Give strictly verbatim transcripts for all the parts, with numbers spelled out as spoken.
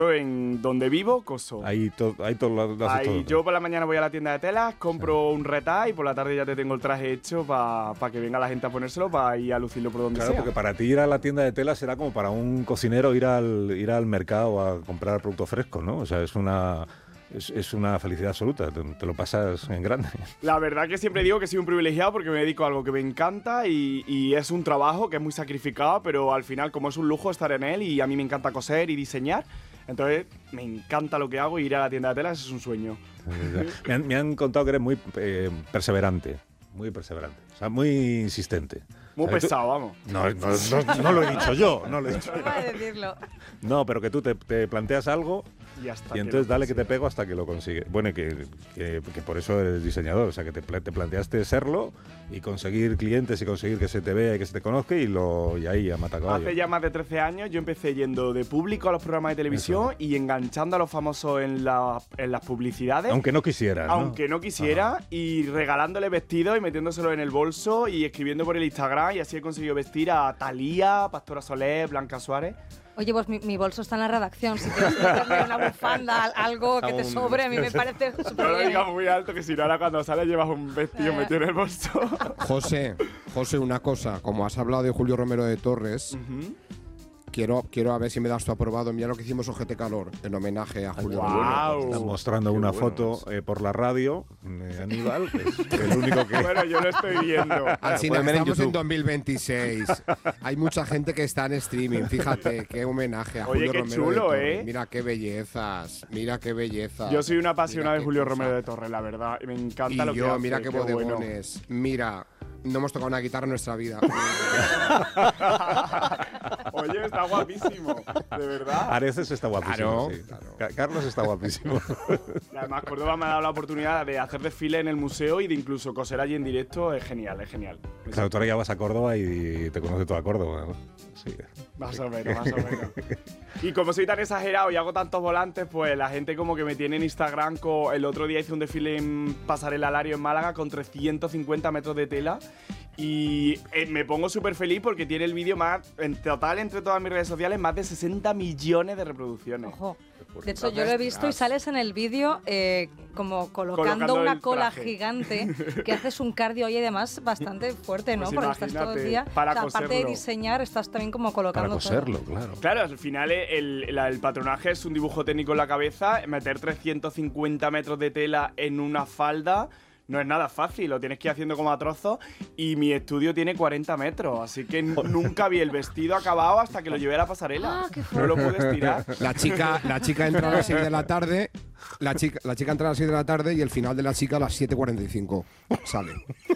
En donde vivo, coso. Ahí, to, ahí todo lo, lo haces Ahí, todo. yo por la mañana voy a la tienda de telas, compro sí. un retá y por la tarde ya te tengo el traje hecho para pa que venga la gente a ponérselo para ir a lucirlo por donde claro, sea. Porque para ti ir a la tienda de telas será como para un cocinero ir al, ir al mercado a comprar productos frescos, ¿no? O sea, es una... Es, es una felicidad absoluta, te, te lo pasas en grande. La verdad que siempre digo que soy un privilegiado porque me dedico a algo que me encanta y, y es un trabajo que es muy sacrificado, pero al final como es un lujo estar en él y a mí me encanta coser y diseñar, entonces me encanta lo que hago y ir a la tienda de telas es un sueño. me, han, me han contado que eres muy eh, perseverante, muy perseverante, o sea, muy insistente. Muy o sea, pesado, tú, vamos. No, no, no, no lo he dicho yo, no lo he dicho. No de decirlo. No, pero que tú te, te planteas algo y, hasta y entonces dale que te pego hasta que lo consigues. Bueno, que, que, que por eso eres diseñador, o sea, que te, te planteaste serlo y conseguir clientes y conseguir que se te vea y que se te conozca y, lo, y ahí a matacaballo. Hace ya más de trece años yo empecé yendo de público a los programas de televisión eso. Y enganchando a los famosos en, la, en las publicidades. Aunque no quisiera, ¿no? Aunque no quisiera, ajá. Y regalándole vestidos y metiéndoselo en el bolso y escribiendo por el Instagram y así he conseguido vestir a Thalía, Pastora Soler, Blanca Suárez. Oye, pues mi, mi bolso está en la redacción. Si quieres meterme una bufanda, algo que te sobre, a mí me parece súper bien. No lo digas muy alto, que si no ahora cuando sales llevas un vestido metido en el bolso. José, José, una cosa. Como has hablado de Julio Romero de Torres, uh-huh. quiero, quiero a ver si me das tu aprobado. Mira lo que hicimos Ojete Calor, en homenaje a Julio wow. Romero. Están mostrando Qué una bueno. foto eh, por la radio de Aníbal, que es el único que... Bueno, yo lo estoy viendo. Alcina, estamos en, en dos mil veintiséis. Hay mucha gente que está en streaming. Fíjate, qué homenaje a Oye, Julio qué Romero chulo, de Torres. ¿eh? Mira qué bellezas, mira qué bellezas. Yo soy una apasionada de Julio cosa. Romero de Torres, la verdad. Me encanta y lo yo, que hace. mira qué, qué bodegones. Bueno. Mira, no hemos tocado una guitarra en nuestra vida. Oye, está guapísimo, de verdad. Areces está guapísimo, claro, sí. Claro. Carlos está guapísimo. Y además, Córdoba me ha dado la oportunidad de hacer desfile en el museo y de incluso coser allí en directo. Es genial, es genial. Claro, tú ahora ya vas a Córdoba y te conoce toda Córdoba, ¿no? Sí. Más o menos, más o menos. Y como soy tan exagerado y hago tantos volantes, pues la gente como que me tiene en Instagram. Con, el otro día hice un desfile en Pasarela Alario en Málaga con trescientos cincuenta metros de tela. Y eh, me pongo súper feliz porque tiene el vídeo más, en total entre todas mis redes sociales, más de sesenta millones de reproducciones. Ojo. De hecho, yo lo he visto y sales en el vídeo eh, como colocando, colocando una cola gigante que haces un cardio y además bastante fuerte, ¿no? Pues porque estás todo el día. Para o sea, coserlo. Aparte de diseñar, estás también como colocando Para coserlo, todo. claro. Claro, al final el, el, el patronaje es un dibujo técnico en la cabeza. Meter trescientos cincuenta metros de tela en una falda no es nada fácil, lo tienes que ir haciendo como a trozos. Y mi estudio tiene cuarenta metros, así que nunca vi el vestido acabado hasta que lo llevé a la pasarela. Ah, qué no lo pude estirar. La chica, la chica entra a las seis de la tarde. La chica, la chica entra a las seis de la tarde y el final de la chica a las siete cuarenta y cinco sale.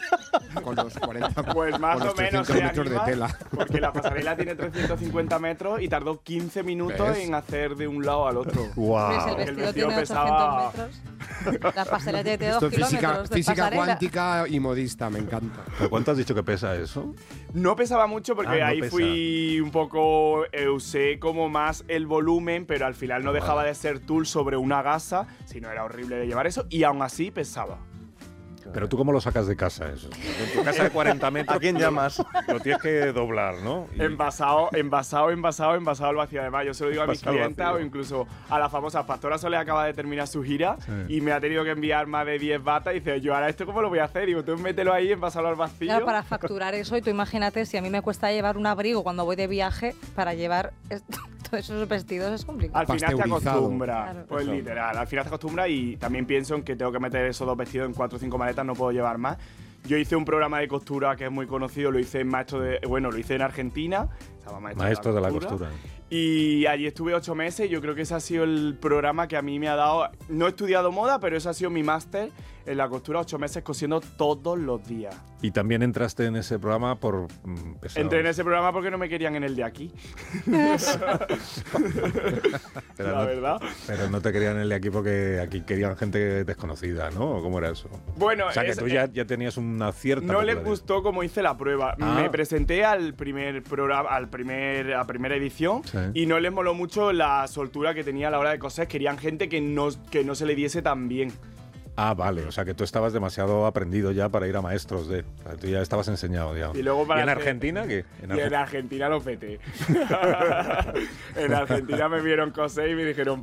Con los cuarenta Pues más con los o menos metros de tela. Porque la pasarela tiene trescientos cincuenta metros y tardó quince minutos ¿Ves? en hacer de un lado al otro. Wow. ¿Ves? El vestido, el vestido tiene pesaba... ochocientos metros. La pasarela tiene dos Esto es física, kilómetros de física pasarela. cuántica y modista, me encanta. ¿Pero cuánto has dicho que pesa eso? No pesaba mucho porque Ah, no ahí pesa. fui un poco, eh, usé como más el volumen, pero al final no dejaba de ser tul sobre una gasa, sino era horrible de llevar eso y aún así pesaba. Pero tú, ¿cómo lo sacas de casa eso? En tu casa de cuarenta metros. ¿A quién llamas? Lo tienes que doblar, ¿no? Y- Envasado, envasado, envasado, envasado al vacío. Además, yo se lo digo a mis Envasado al clientas vacío. o incluso a la famosa Pastora Soler, acaba de terminar su gira Sí. y me ha tenido que enviar más de diez batas y dice, yo ahora esto cómo lo voy a hacer. Digo, tú mételo ahí, envasalo al vacío. Claro, para facturar eso, y tú imagínate, si a mí me cuesta llevar un abrigo cuando voy de viaje, para llevar esto, todos esos vestidos es complicado. Al final te Pasteurizado. acostumbras, Claro. pues Eso. literal, al final te acostumbras y también pienso en que tengo que meter esos dos vestidos en cuatro o cinco maletas, no puedo llevar más. Yo hice un programa de costura que es muy conocido, lo hice en maestro de, bueno, lo hice en Argentina, estaba maestro, Maestro de la costura. Y allí estuve ocho meses y yo creo que ese ha sido el programa que a mí me ha dado, no he estudiado moda, pero ese ha sido mi máster en la costura, ocho meses cosiendo todos los días. Y también entraste en ese programa por mm, pesado. Entré en ese programa porque no me querían en el de aquí. Pero la no, verdad. Pero no te querían el de aquí porque aquí querían gente desconocida, ¿no? ¿O ¿Cómo era eso? Bueno, O sea, que es- tú ya, ya tenías una cierta... no les popularidad. gustó cómo hice la prueba. Ah. Me presenté al primer programa, al primer, a primera edición Sí. y no les moló mucho la soltura que tenía a la hora de coser. Querían gente que no, que no se le diese tan bien. Ah, vale. O sea, que tú estabas demasiado aprendido ya para ir a maestros de... O sea, tú ya estabas enseñado, digamos. Y luego para en hacer- Argentina qué? Y en Argen- Argentina lo peté. En Argentina me vieron coser y me dijeron,